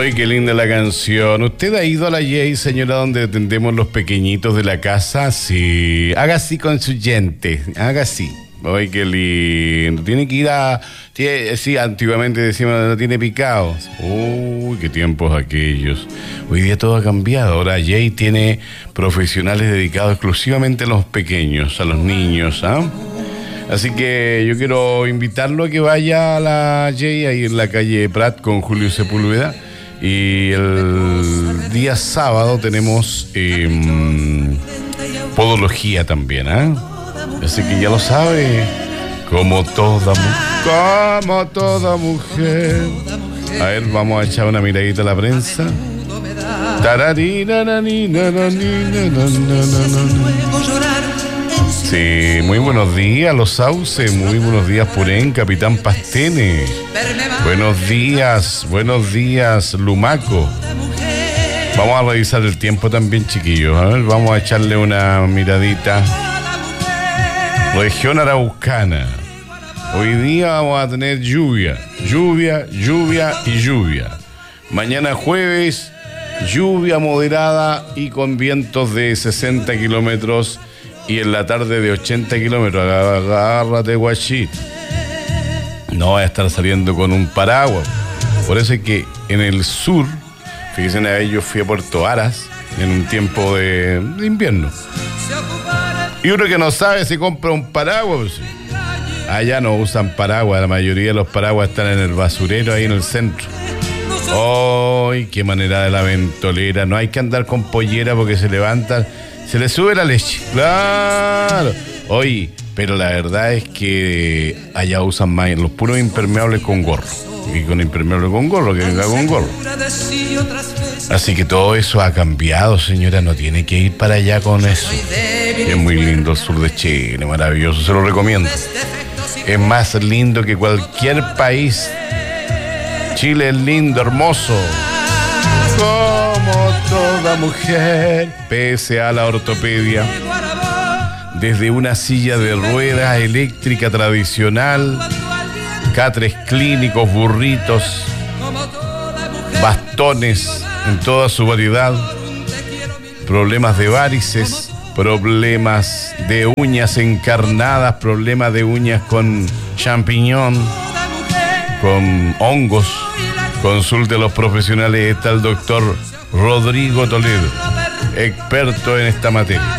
Uy, qué linda la canción. ¿Usted ha ido a la Jay, señora, donde atendemos los pequeñitos de la casa? Sí. Haga así con su gente. Haga así. Uy, qué lindo. Tiene que ir a... Sí, antiguamente decíamos no tiene picados. Uy, qué tiempos aquellos. Hoy día todo ha cambiado. Ahora Jay tiene profesionales dedicados exclusivamente a los pequeños, a los niños, ¿ah? Así que yo quiero invitarlo a que vaya a la Jay, ahí en la calle Prat con Julio Sepúlveda. Y el día sábado tenemos podología también, ¿ah? Así que ya lo sabe, como toda mujer. A ver, vamos a echar una miradita a la prensa. Sí, muy buenos días, Los Sauces, muy buenos días, Purén, Capitán Pastene. Buenos días, Lumaco. Vamos a revisar el tiempo también, chiquillos. A ver, vamos a echarle una miradita. Región Araucana. Hoy día vamos a tener lluvia. Mañana jueves, lluvia moderada y con vientos de 60 kilómetros y en la tarde de 80 kilómetros. Agárrate, guachito. No va a estar saliendo con un paraguas. Por eso es que en el sur, fíjense, yo fui a Puerto Aras en un tiempo de invierno. Y uno que no sabe se compra un paraguas. Allá no usan paraguas, la mayoría de los paraguas están en el basurero ahí en el centro. ¡Ay, qué manera de la ventolera! No hay que andar con pollera porque se levantan, se le sube la leche. ¡Claro! Oye, pero la verdad es que allá usan más los puros impermeables con gorro. Y con impermeable con gorro, que venga con gorro. Así que todo eso ha cambiado, señora. No tiene que ir para allá con eso. Es muy lindo el sur de Chile, maravilloso, se lo recomiendo. Es más lindo que cualquier país. Chile es lindo, hermoso. Como toda mujer, pese a la ortopedia. Desde una silla de ruedas eléctrica tradicional, catres clínicos, burritos, bastones en toda su variedad, problemas de varices, problemas de uñas encarnadas, problemas de uñas con champiñón, con hongos. Consulte a los profesionales. Está el doctor Rodrigo Toledo, experto en esta materia.